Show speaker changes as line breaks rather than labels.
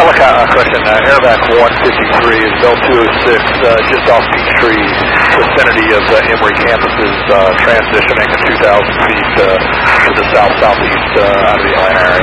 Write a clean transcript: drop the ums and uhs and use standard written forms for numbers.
Airback 153 is Bell 206, just off Peachtree, vicinity of Emory campuses, transitioning at 2,000 feet to the south-southeast out of the Atlanta area.